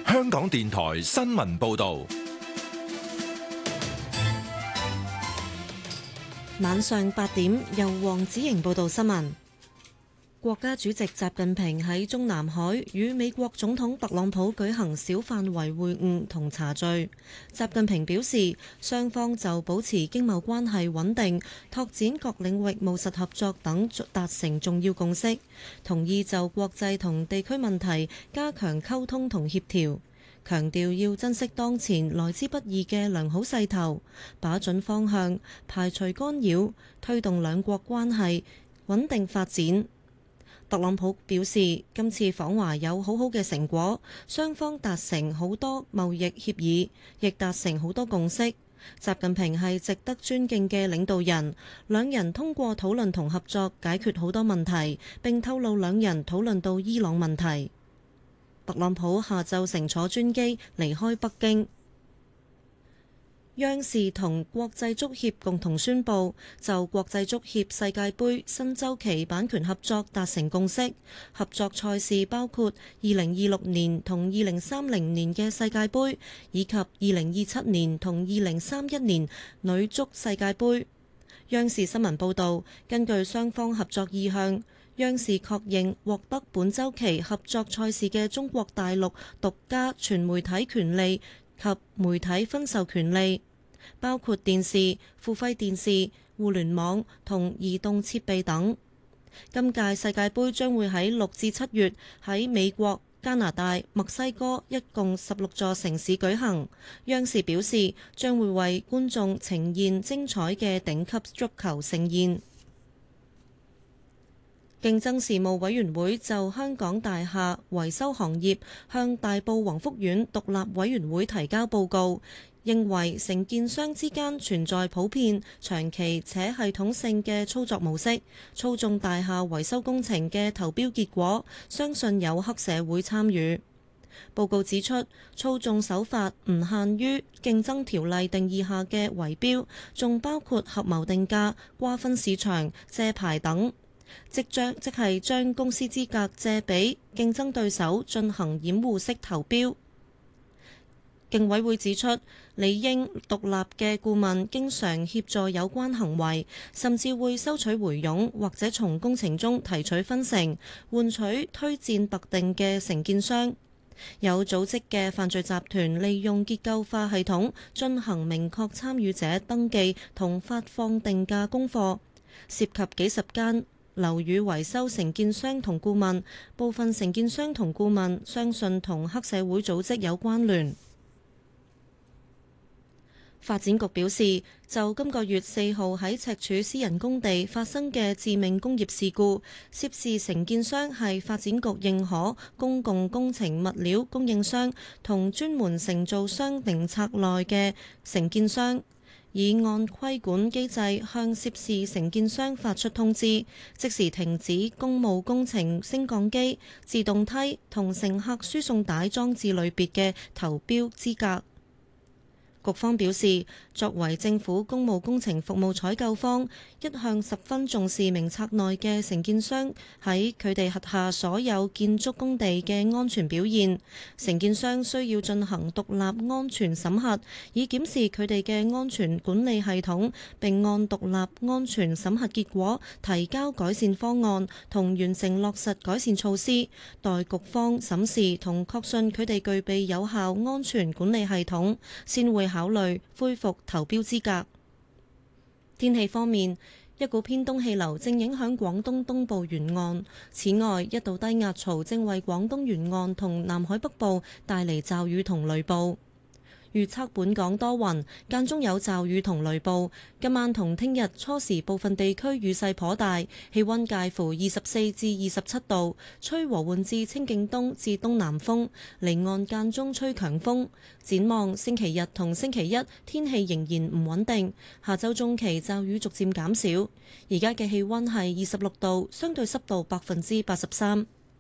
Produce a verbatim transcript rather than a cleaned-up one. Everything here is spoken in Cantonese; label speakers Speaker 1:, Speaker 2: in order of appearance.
Speaker 1: 香港電台新聞報道。
Speaker 2: 晚上八點，由黃子瑩報道新聞。國家主席習近平喺中南海與美國總統特朗普舉行小範圍會晤同茶敘。習近平表示，雙方就保持經貿關係穩定、拓展各領域務實合作等達成重要共識，同意就國際同地區問題加強溝通同協調，強調要珍惜當前來之不易嘅良好勢頭，把準方向，排除干擾，推動兩國關係穩定發展。特朗普表示，今次訪華有好好嘅成果，雙方達成好多貿易協議，亦達成好多共識。習近平係值得尊敬嘅領導人，兩人通過討論同合作解決好多問題，並透露兩人討論到伊朗問題。特朗普下晝乘坐專機離開北京。央視同國際足協共同宣布，就國際足協世界盃新週期版權合作達成共識。合作賽事包括二零二六年同二零三零年嘅世界盃，以及二零二七年同二零三一年女足世界盃。央視新聞報導，根據雙方合作意向，央視確認獲得本週期合作賽事嘅中國大陸獨家全媒體權利及媒體分授權利，包括電視、付費電視、互聯網同移動設備等。今屆世界盃將會喺六至七月喺美國、加拿大、墨西哥一共十六座城市舉行。央視表示，將會為觀眾呈現精彩嘅頂級足球盛宴。競爭事務委員會就香港大廈維修行業向大埔宏福苑獨立委員會提交報告，認為承建商之間存在普遍、長期且系統性嘅操作模式，操縱大廈維修工程嘅投標結果，相信有黑社會參與。報告指出，操縱手法唔限於競爭條例定義下嘅圍標，仲包括合謀定價、瓜分市場、借牌等。即將即係將公司資格借俾競爭對手進行掩護式投標。競委會指出，理應獨立嘅顧問經常協助有關行為，甚至會收取回佣或者從工程中提取分成，換取推薦特定嘅承建商。有組織嘅犯罪集團利用結構化系統進行明確參與者登記同發放定價功課，涉及幾十間樓宇維修承建商同顧問，部分承建商同顧問相信同黑社會組織有關聯。發展局表示，就今個月四號喺赤柱私人工地發生嘅致命工業事故，涉事承建商係發展局認可公共工程物料供應商同專門承造商名冊內嘅承建商，已按規管機制向涉事承建商發出通知，即時停止公務工程升降機、自動梯同乘客輸送帶裝置類別嘅投標資格。局方表示，作為政府公務工程服務採購方，一向十分重視名冊內嘅承建商喺佢哋轄下所有建築工地嘅安全表現。承建商需要進行獨立安全審核，以檢視佢哋嘅安全管理系統，並按獨立安全審核結果提交改善方案同完成落實改善措施，待局方審視同確信佢哋具備有效安全管理系統，先會考慮恢復投標資格。天氣方面，一股偏東氣流正影響廣東東部沿岸，此外一道低壓槽正為廣東沿岸同南海北部帶嚟驟雨同雷暴。預測本港多雲，間中有驟雨同雷暴。今晚同聽日初時部分地區雨勢頗大，氣溫介乎二十四至二十七度，吹和緩至清勁東至東南風，離岸間中吹強風。展望星期日同星期一天氣仍然唔穩定，下週中期驟雨逐漸減少。而家嘅氣溫係二十六度，相對濕度百分之八十三。